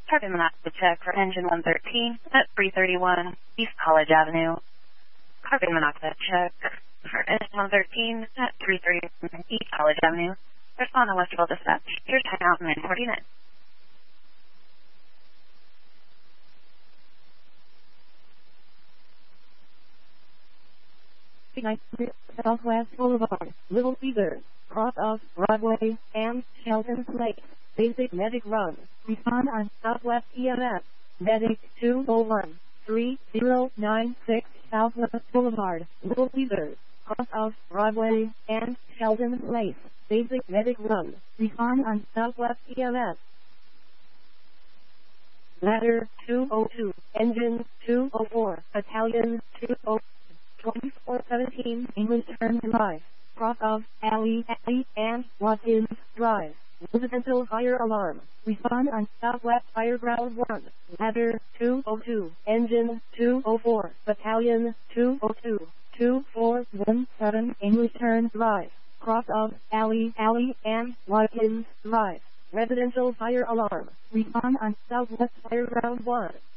Carbon monoxide check for engine 113 at 331 East College Avenue. Carbon monoxide check for engine 113 at 331 East College Avenue. Respond on Westerville Dispatch. Your timeout 9:49. Southwest Boulevard, Little Caesars, cross of Broadway and Sheldon Place. Basic medic run. Respond on Southwest EMS. Medic 201-3096 Southwest Boulevard, Little Caesars, cross of Broadway and Sheldon Place. Basic medic run. Respond on Southwest EMS. Ladder 202, engine 204, Battalion 2417, English turn live. Cross of Alley and Watkins Drive. Residential fire alarm. Respond on Southwest Fireground 1. Ladder 202, engine 204, Battalion 202, 2417, English turn live. Cross of Alley and Watkins Drive. Residential fire alarm. Respond on Southwest Fireground 1.